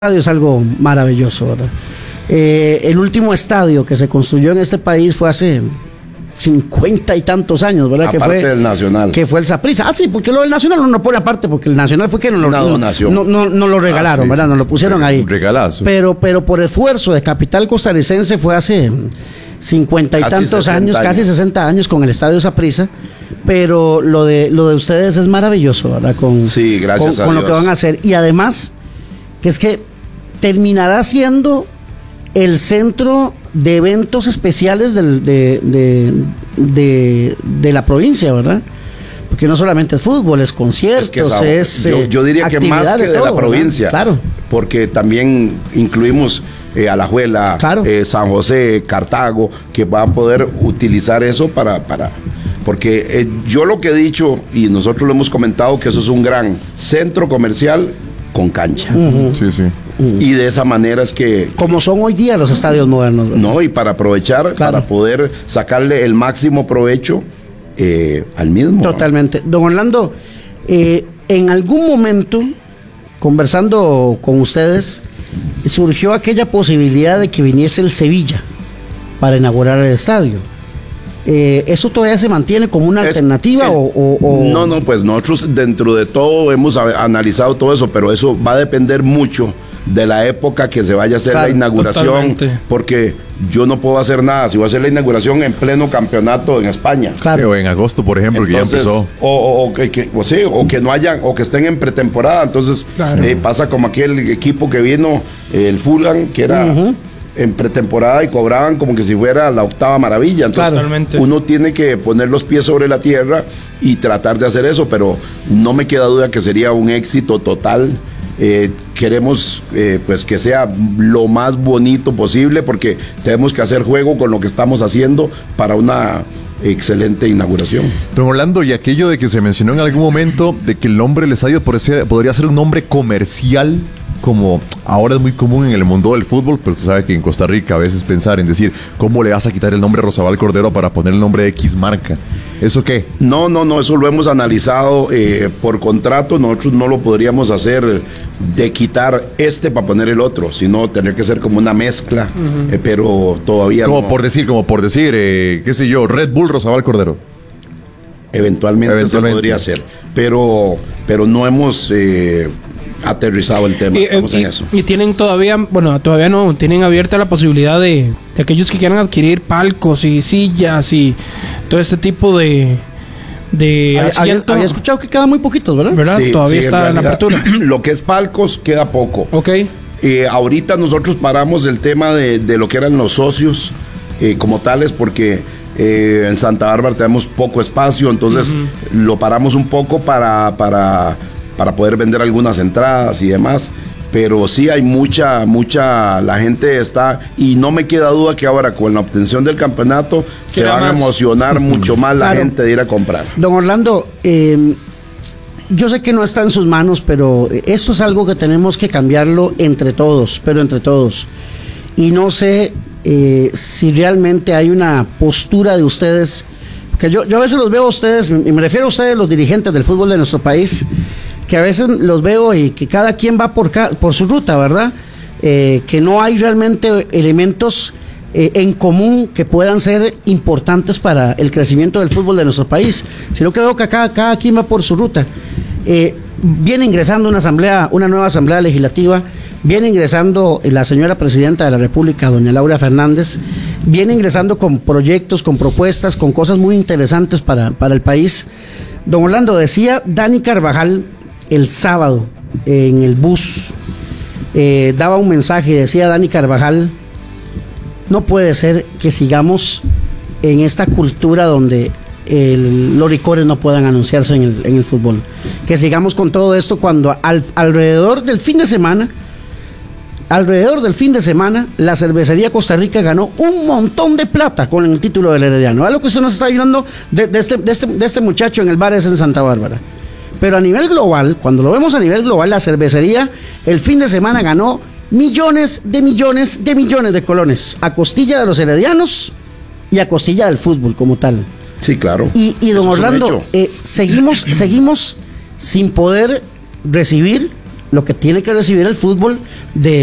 Es algo maravilloso, ¿verdad? El último estadio que se construyó en este país fue hace 50 y tantos años, ¿verdad? Aparte que fue del Nacional. Que fue el Saprissa. Ah, sí, porque lo del Nacional no lo pone aparte, porque el Nacional fue que no lo regalaron, sí, ¿verdad? Nos lo pusieron ahí. Un regalazo. Pero por esfuerzo de capital costarricense fue hace 50 y tantos años, casi 60 años con el estadio Saprissa. Pero lo de ustedes es maravilloso, ¿verdad? Sí, gracias a Dios. Con lo que van a hacer. Y además, que es que terminará siendo el centro de eventos especiales de la provincia, ¿verdad? Porque no solamente es fútbol, es conciertos, yo diría que más que de la provincia, claro, porque también incluimos Alajuela, claro, San José, Cartago, que van a poder utilizar eso porque yo lo que he dicho, y nosotros lo hemos comentado, que eso es un gran centro comercial con cancha. Uh-huh. Sí, sí. Y de esa manera es que... Como son hoy día los estadios modernos, ¿verdad? No, y para aprovechar, claro, para poder sacarle el máximo provecho al mismo. Totalmente. Don Orlando, en algún momento, conversando con ustedes, surgió aquella posibilidad de que viniese el Sevilla para inaugurar el estadio. ¿Eso todavía se mantiene como una alternativa o...? No, pues nosotros dentro de todo hemos analizado todo eso, pero eso va a depender mucho de la época que se vaya a hacer, claro, la inauguración, totalmente. Porque yo no puedo hacer nada si voy a hacer la inauguración en pleno campeonato en España, claro, o en agosto, por ejemplo. Entonces, que ya empezó, o que no hayan, o que estén en pretemporada. Entonces, claro, pasa como aquel equipo que vino, el Fulham, que era... Uh-huh. En pretemporada y cobraban como que si fuera la octava maravilla. Entonces, claro, uno tiene que poner los pies sobre la tierra y tratar de hacer eso, pero no me queda duda que sería un éxito total. Queremos pues que sea lo más bonito posible, porque tenemos que hacer juego con lo que estamos haciendo para una excelente inauguración. Don Orlando, y aquello de que se mencionó en algún momento de que el nombre del estadio podría ser un nombre comercial, como ahora es muy común en el mundo del fútbol, pero usted sabe que en Costa Rica a veces pensar en decir, ¿cómo le vas a quitar el nombre Rosabal Cordero para poner el nombre de X marca? ¿Eso qué? No, eso lo hemos analizado por contrato. Nosotros no lo podríamos hacer de quitar para poner el otro, sino tener que ser como una mezcla, uh-huh, pero todavía como por decir, qué sé yo, Red Bull Rosabal Cordero. Eventualmente se podría hacer, pero no hemos... aterrizado el tema, estamos en eso. Y tienen todavía no, tienen abierta la posibilidad de aquellos que quieran adquirir palcos y sillas y todo este tipo de asiento. Había escuchado que quedan muy poquitos, ¿verdad? Sí, todavía está en la apertura. Lo que es palcos queda poco. Ok. Ahorita nosotros paramos el tema de lo que eran los socios como tales, porque en Santa Bárbara tenemos poco espacio, entonces uh-huh, lo paramos un poco para poder vender algunas entradas y demás, pero sí hay mucha, la gente está, y no me queda duda que ahora con la obtención del campeonato se van a emocionar mucho más la gente de ir a comprar. Don Orlando, yo sé que no está en sus manos, pero esto es algo que tenemos que cambiarlo entre todos, y no sé si realmente hay una postura de ustedes, porque yo a veces los veo a ustedes, y me refiero a ustedes, los dirigentes del fútbol de nuestro país, que a veces los veo y que cada quien va por su ruta, ¿verdad? Que no hay realmente elementos en común que puedan ser importantes para el crecimiento del fútbol de nuestro país, sino que veo que cada quien va por su ruta. Viene ingresando una nueva asamblea legislativa, viene ingresando la señora presidenta de la República, doña Laura Fernández, viene ingresando con proyectos, con propuestas, con cosas muy interesantes para el país. Don Orlando, decía Dani Carvajal el sábado en el bus, daba un mensaje y decía Dani Carvajal: no puede ser que sigamos en esta cultura donde los licores no puedan anunciarse en el fútbol, que sigamos con todo esto cuando alrededor del fin de semana la cervecería Costa Rica ganó un montón de plata con el título del Herediano. Es lo que usted nos está hablando de este muchacho en el bar en Santa Bárbara. Pero a nivel global, cuando lo vemos a nivel global, la cervecería el fin de semana ganó millones de colones a costilla de los heredianos y a costilla del fútbol como tal. Sí, claro. Y don Orlando, seguimos sin poder recibir lo que tiene que recibir el fútbol